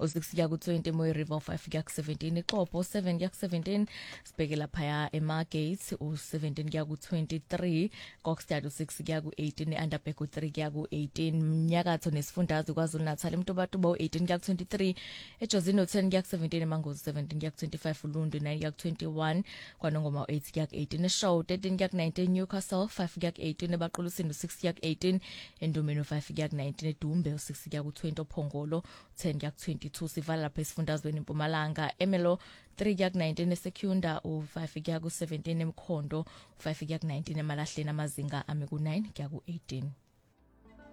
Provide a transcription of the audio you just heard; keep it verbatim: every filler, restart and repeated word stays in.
u-six kuya ku-twenty Moy River, five kuya ku-seventeen Ixopo, seven kuya ku-seventeen sibheke laphaya eMargate, u-seventeen kuya ku-twenty-three Kokstad, u-six kuya ku-eighteen e-Underberg, u-three kuya ku-eighteen Mnyakatho nesifundazwe KwaZulu-Natal, eMtubatuba u-eighteen kuya ku-twenty-three eJozini u-ten kuya ku-seventeen eMangozi, seventeen kuya ku-twenty-five uLundu, nine kuya ku-twenty-one KwaNongoma, eight kuya ku-eighteen eShowe, thirteen kuya ku-nineteen Newcastle, five kuya ku-eighteen eBaqulusini, six kuya ku-eighteen eNdumeni, five kuya ku-nineteen eDumbe, six kuya ku-twenty ePhongolo, ten kuya ku-twenty-two sivala lapha esifundazweni eMpumalanga, Emelo three kuya ku-nineteen eSecunda, u-five kuya ku-seventeen eMkhondo, five kuya ku-nineteen eMalahleni, amazinga ame ku-nine kuya ku-eighteen.